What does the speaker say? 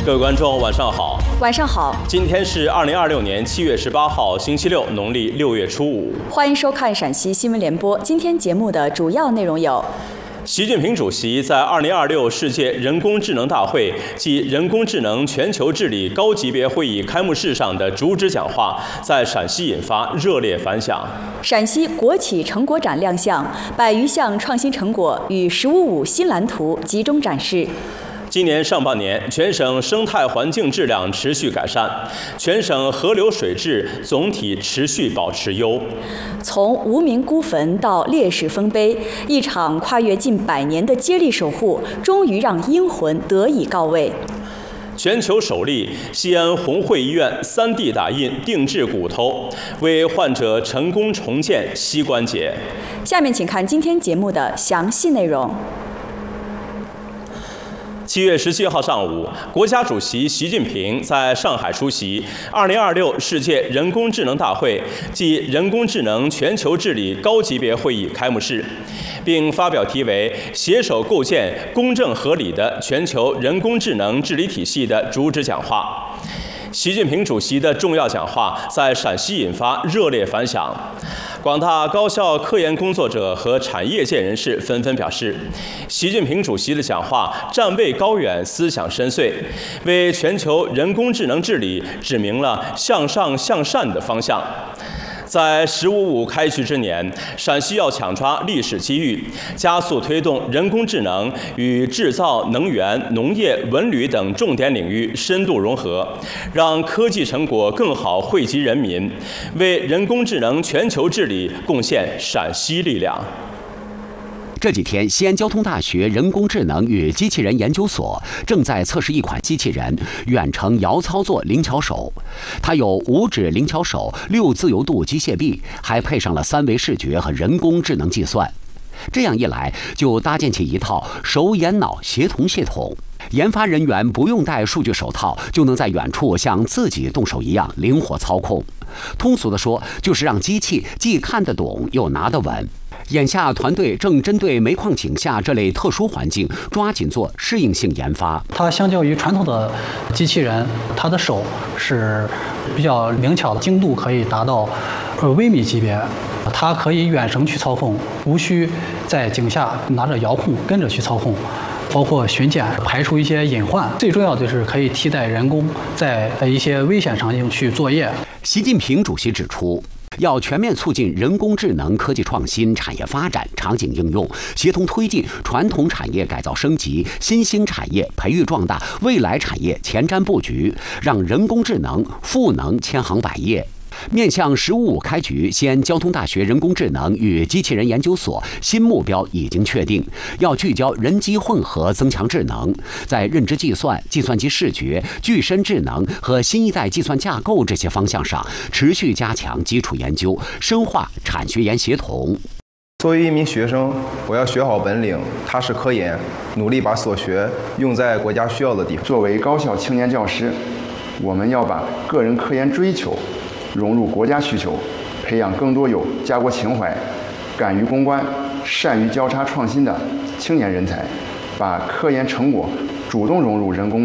各位观众，晚上好。 晚上好。 今天是2026年7月18号，星期六，农历6月初5。 欢迎收看陕西新闻联播。今天节目的主要内容有： 习近平主席在2026世界人工智能大会暨人工智能全球治理高级别会议开幕式上的主旨讲话，在陕西引发热烈反响。 陕西国企成果展亮相，100余项创新成果与“十五五”新蓝图集中展示。 今年上半年，全省生态环境质量持续改善，全省河流水质总体持续保持优。 从无名孤坟到烈士丰碑，一场跨越近100年的接力守护，终于让英魂得以告慰。 全球首例西安红会医院3D 打印定制骨头，为患者成功重建膝关节。 下面请看今天节目的详细内容。 7月17号上午，国家主席习近平在上海出席2026世界人工智能大会暨人工智能全球治理高级别会议开幕式，并发表题为“携手构建公正合理的全球人工智能治理体系”的主旨讲话。习近平主席的重要讲话在陕西引发热烈反响，广大高校科研工作者和产业界人士纷纷表示，习近平主席的讲话站位高远，思想深邃，为全球人工智能治理指明了向上向善的方向。在“十五五”开局之年，陕西要抢抓历史机遇，加速推动人工智能与制造、能源、农业、文旅等重点领域深度融合，让科技成果更好惠及人民，为人工智能全球治理贡献陕西力量。 这几天，西安交通大学人工智能与机器人研究所正在测试一款机器人——远程遥操作灵巧手。它有5指灵巧手、6自由度机械臂，还配上了3维视觉和人工智能计算。这样一来，就搭建起一套手眼脑协同系统。研发人员不用戴数据手套，就能在远处像自己动手一样灵活操控。通俗地说，就是让机器既看得懂又拿得稳。眼下，团队正针对煤矿井下这类特殊环境，抓紧做适应性研发。 它相较于传统的机器人，它的手是比较灵巧的，精度可以达到微米级别。它可以远程去操控，无需在井下拿着遥控跟着去操控，包括巡检、排除一些隐患。最重要的是可以替代人工在一些危险场景去作业。 习近平主席指出，要全面促进人工智能科技创新、产业发展、场景应用，协同推进传统产业改造升级、新兴产业培育壮大、未来产业前瞻布局，让人工智能赋能千行百业。面向“十五五”开局，西安交通大学人工智能与机器人研究所新目标已经确定，要聚焦人机混合增强智能，在认知计算、计算机视觉、具身智能和新一代计算架构这些方向上，持续加强基础研究，深化产学研协同。 作为一名学生，我要学好本领，踏实科研，努力把所学用在国家需要的地方。 作为高校青年教师，我们要把个人科研追求融入国家需求，培养更多有家国情怀、敢于攻关、善于交叉创新的青年人才，把科研成果主动融入人工